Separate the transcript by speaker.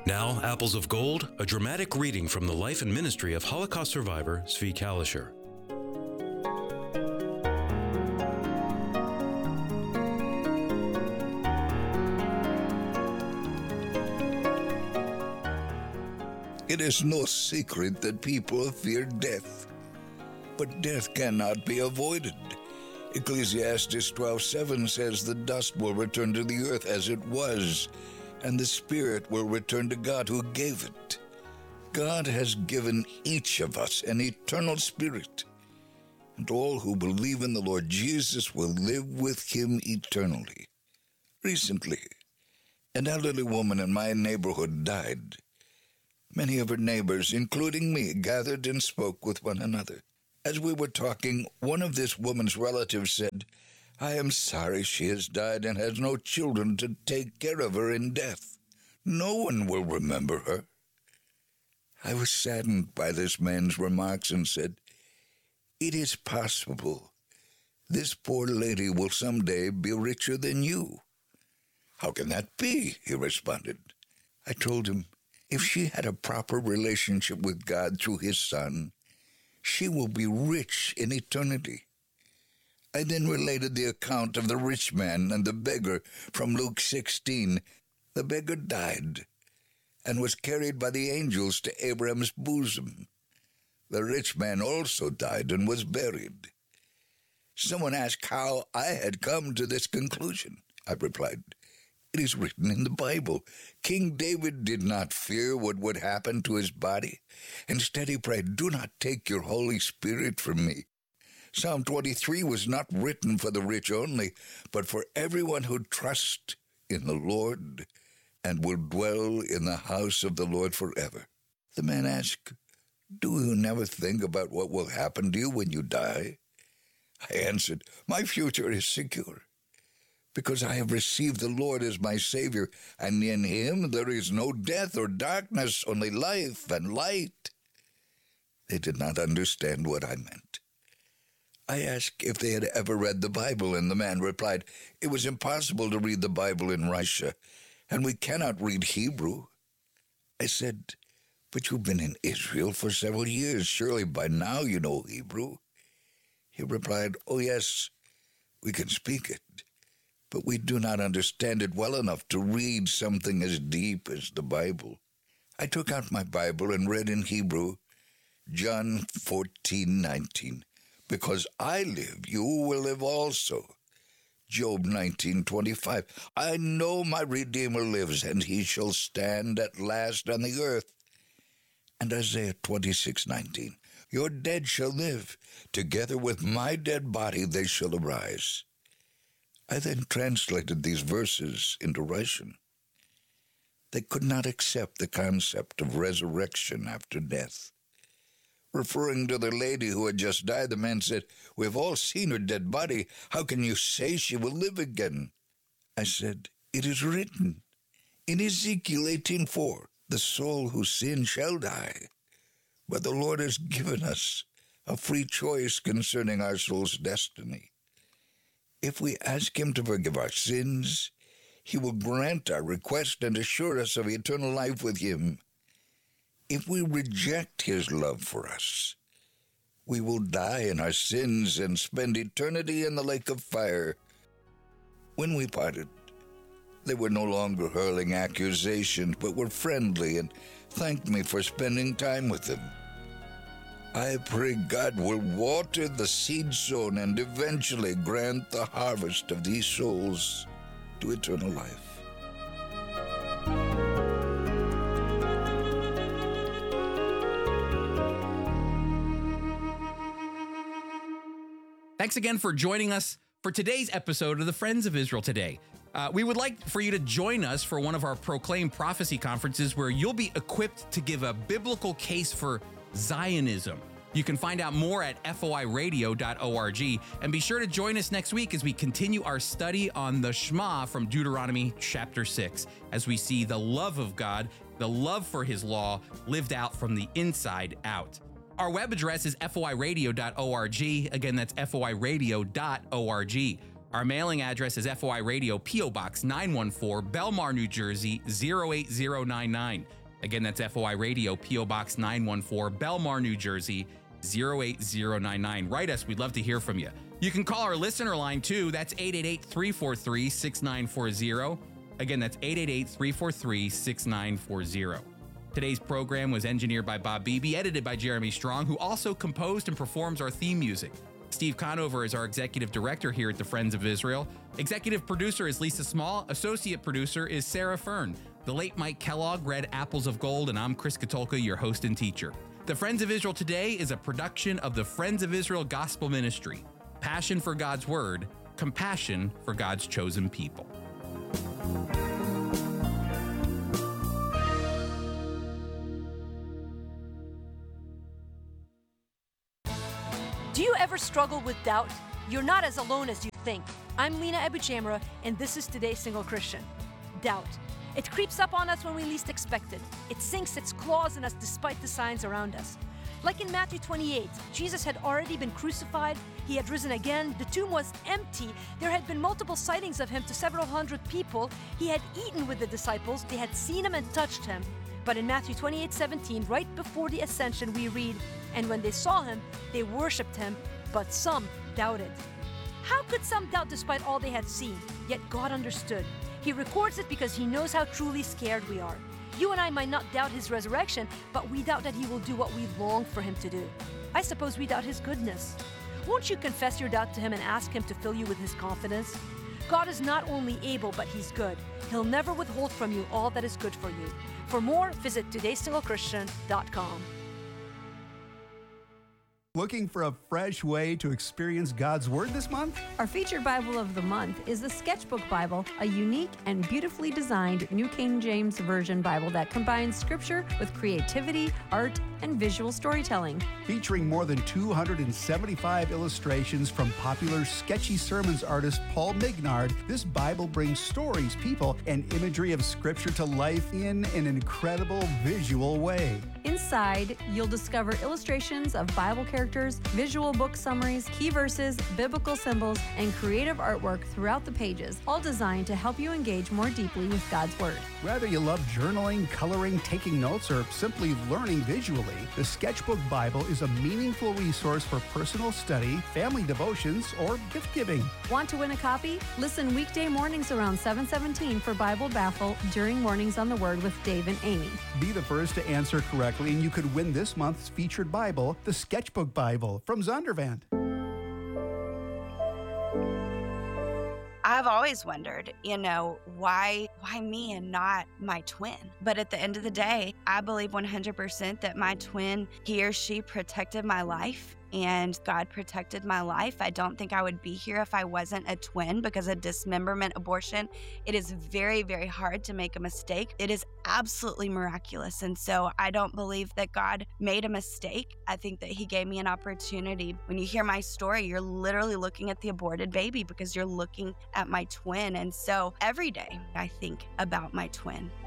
Speaker 1: Now, Apples of Gold, a dramatic reading from the life and ministry of Holocaust survivor Zvi Kalisher.
Speaker 2: It is no secret that people fear death, but death cannot be avoided. Ecclesiastes 12:7 says the dust will return to the earth as it was, and the spirit will return to God who gave it. God has given each of us an eternal spirit, and all who believe in the Lord Jesus will live with him eternally. Recently, an elderly woman in my neighborhood died. Many of her neighbors, including me, gathered and spoke with one another. As we were talking, one of this woman's relatives said, "I am sorry she has died and has no children to take care of her in death. No one will remember her." I was saddened by this man's remarks and said, "It is possible this poor lady will someday be richer than you." "How can that be?" he responded. I told him, if she had a proper relationship with God through his Son, she will be rich in eternity. I then related the account of the rich man and the beggar from Luke 16. The beggar died and was carried by the angels to Abraham's bosom. The rich man also died and was buried. Someone asked how I had come to this conclusion. I replied, "It is written in the Bible. King David did not fear what would happen to his body. Instead, he prayed, 'Do not take your Holy Spirit from me.' Psalm 23 was not written for the rich only, but for everyone who trusts in the Lord and will dwell in the house of the Lord forever." The man asked, "Do you never think about what will happen to you when you die?" I answered, "My future is secure, because I have received the Lord as my Savior, and in him there is no death or darkness, only life and light." They did not understand what I meant. I asked if they had ever read the Bible, and the man replied, "It was impossible to read the Bible in Russia, and we cannot read Hebrew." I said, "But you've been in Israel for several years. Surely by now you know Hebrew." He replied, "Oh yes, we can speak it, but we do not understand it well enough to read something as deep as the Bible." I took out my Bible and read in Hebrew, John 14:19. "Because I live, you will live also." Job 19:25. "I know my Redeemer lives, and he shall stand at last on the earth." And Isaiah 26:19. "Your dead shall live, together with my dead body they shall arise." I then translated these verses into Russian. They could not accept the concept of resurrection after death. Referring to the lady who had just died, the man said, "We've all seen her dead body. How can you say she will live again?" I said, "It is written in Ezekiel 18:4, the soul who sins shall die. But the Lord has given us a free choice concerning our soul's destiny. If we ask him to forgive our sins, he will grant our request and assure us of eternal life with him. If we reject his love for us, we will die in our sins and spend eternity in the lake of fire." When we parted, they were no longer hurling accusations, but were friendly and thanked me for spending time with them. I pray God will water the seed sown and eventually grant the harvest of these souls to eternal life.
Speaker 3: Thanks again for joining us for today's episode of the Friends of Israel Today. We would like for you to join us for one of our Proclaim Prophecy conferences where you'll be equipped to give a biblical case for Zionism. You can find out more at foiradio.org, and be sure to join us next week as we continue our study on the Shema from Deuteronomy chapter 6, as we see the love of God, the love for his law, lived out from the inside out. Our web address is foiradio.org. Again, that's foiradio.org. Our mailing address is FOI Radio, P.O. Box 914, Belmar, New Jersey, 08099. Again, that's FOI Radio, P.O. Box 914, Belmar, New Jersey, 08099. Write us. We'd love to hear from you. You can call our listener line, too. That's 888-343-6940. Again, that's 888-343-6940. Today's program was engineered by Bob Beebe, edited by Jeremy Strong, who also composed and performs our theme music. Steve Conover is our executive director here at the Friends of Israel. Executive producer is Lisa Small. Associate producer is Sarah Fern. The late Mike Kellogg read Apples of Gold, and I'm Chris Katulka, your host and teacher. The Friends of Israel Today is a production of the Friends of Israel Gospel Ministry. Passion for God's Word, compassion for God's chosen people.
Speaker 4: Do you ever struggle with doubt? You're not as alone as you think. I'm Lena Abuchamra, and this is Today's Single Christian. Doubt. It creeps up on us when we least expect it. It sinks its claws in us despite the signs around us. Like in Matthew 28, Jesus had already been crucified, he had risen again, the tomb was empty, there had been multiple sightings of him to several hundred people, he had eaten with the disciples, they had seen him and touched him. But in Matthew 28:17, right before the ascension, we read, "And when they saw him, they worshipped him, but some doubted." How could some doubt despite all they had seen? Yet God understood. He records it because he knows how truly scared we are. You and I might not doubt his resurrection, but we doubt that he will do what we long for him to do. I suppose we doubt his goodness. Won't you confess your doubt to him and ask him to fill you with his confidence? God is not only able, but he's good. He'll never withhold from you all that is good for you. For more, visit todaysinglechristian.com.
Speaker 5: Looking for a fresh way to experience God's Word this month?
Speaker 6: Our featured Bible of the month is the Sketchbook Bible, a unique and beautifully designed New King James Version Bible that combines scripture with creativity, art, and visual storytelling.
Speaker 5: Featuring more than 275 illustrations from popular sketchy sermons artist Paul Mignard, this Bible brings stories, people, and imagery of Scripture to life in an incredible visual way.
Speaker 6: Inside, you'll discover illustrations of Bible characters, visual book summaries, key verses, biblical symbols, and creative artwork throughout the pages, all designed to help you engage more deeply with God's Word.
Speaker 5: Whether you love journaling, coloring, taking notes, or simply learning visually, the Sketchbook Bible is a meaningful resource for personal study, family devotions, or gift-giving.
Speaker 6: Want to win a copy? Listen weekday mornings around 7:17 for Bible Baffle during Mornings on the Word with Dave and Amy.
Speaker 5: Be the first to answer correctly, and you could win this month's featured Bible, the Sketchbook Bible from Zondervan.
Speaker 7: I've always wondered, why me and not my twin? But at the end of the day, I believe 100% that my twin, he or she protected my life, and God protected my life. I don't think I would be here if I wasn't a twin, because a dismemberment abortion, it is very, very hard to make a mistake. It is absolutely miraculous. And so I don't believe that God made a mistake. I think that he gave me an opportunity. When you hear my story, you're literally looking at the aborted baby because you're looking at my twin. And so every day I think about my twin.